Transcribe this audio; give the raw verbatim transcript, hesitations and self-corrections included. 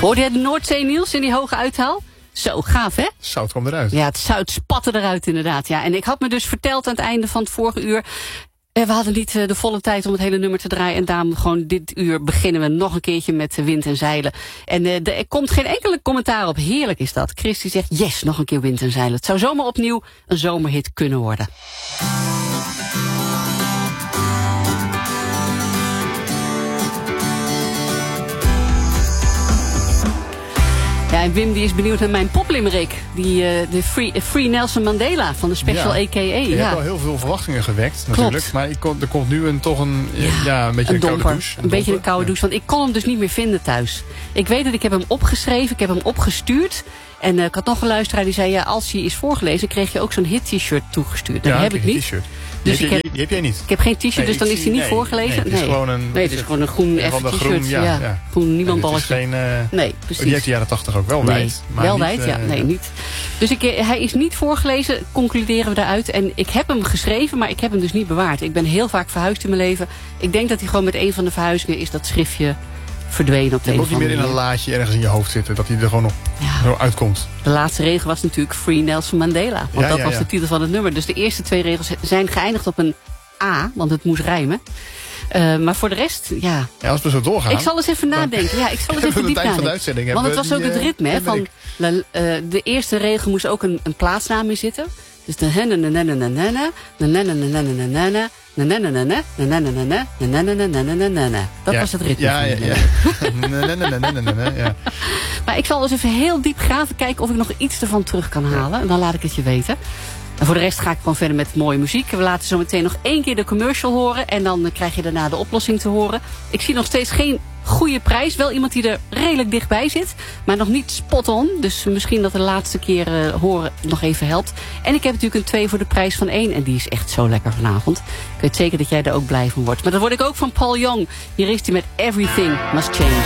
Hoorde jij de Noordzee, Niels, in die hoge uithaal? Zo, gaaf, hè? Zout kwam eruit. Ja, het zout spatte eruit inderdaad. Ja. En ik had me dus verteld aan het einde van het vorige uur... We hadden niet de volle tijd om het hele nummer te draaien. En daarom gewoon dit uur beginnen we nog een keertje met wind en zeilen. En uh, er komt geen enkele commentaar op. Heerlijk is dat. Christy zegt, yes, nog een keer wind en zeilen. Het zou zomaar opnieuw een zomerhit kunnen worden. Ja, en Wim die is benieuwd naar mijn poplimerick. Die, uh, de Free, Free Nelson Mandela van de Special ja. A K A. Je ja. hebt al heel veel verwachtingen gewekt natuurlijk. Klopt. Maar ik kon, er komt nu een, toch een, ja, ja, een beetje een, een, domper, koude douche. Een, een beetje een koude douche. Want ik kon hem dus niet meer vinden thuis. Ik weet dat ik heb hem opgeschreven. Ik heb hem opgestuurd. En uh, ik had nog een luisteraar die zei... ja, als hij is voorgelezen, kreeg je ook zo'n hit-t-shirt toegestuurd. Dat ja, heb ik niet. T-shirt. Dus die, ik heb, heb, die heb jij niet? Ik heb geen t-shirt, nee, dus dan is hij niet nee, voorgelezen. Nee, het is nee. gewoon een... Nee, het is gewoon een groen effen t-shirt. Groen, ja, ja, ja. Groen niemandballetje. Geen, uh, nee, precies. Die heeft de jaren tachtig ook wel nee, wijd. Maar wel niet, wijd, ja. Uh, nee, niet. Dus ik, hij is niet voorgelezen, concluderen we daaruit. En ik heb hem geschreven, maar ik heb hem dus niet bewaard. Ik ben heel vaak verhuisd in mijn leven. Ik denk dat hij gewoon met een van de verhuizingen is dat schriftje... verdwenen op de je een moet niet meer in een laadje ergens in je hoofd zitten. Dat hij er gewoon nog ja. zo uitkomt. De laatste regel was natuurlijk Free Nelson Mandela. Want ja, dat ja, was ja. de titel van het nummer. Dus de eerste twee regels zijn geëindigd op een A. Want het moest rijmen. Uh, maar voor de rest, ja. Ja, als we zo doorgaan. Ik zal eens even nadenken. Ja, ik zal eens even diep nadenken. Want het was ook het ritme. Hè, van, uh, de eerste regel moest ook een, een plaatsnaam in zitten. Dus de hen en dat was het ritme. Ja, ja, ja. Maar ik zal eens even heel diep graven, kijken of ik nog iets ervan terug kan halen. En dan laat ik het je weten. En voor de rest ga ik gewoon verder met mooie muziek. We laten zo meteen nog één keer de commercial horen. En dan krijg je daarna de oplossing te horen. Ik zie nog steeds geen goede prijs. Wel iemand die er redelijk dichtbij zit. Maar nog niet spot on. Dus misschien dat de laatste keer uh, horen nog even helpt. En ik heb natuurlijk een twee voor de prijs van één. En die is echt zo lekker vanavond. Ik weet zeker dat jij er ook blij van wordt. Maar dat word ik ook van Paul Young. Hier is hij met Everything Must Change.